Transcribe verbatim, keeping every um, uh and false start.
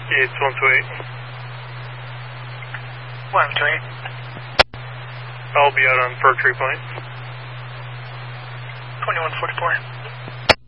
It's one two eight. one two eight. I'll be out on Fir Tree Point. twenty-one forty-four.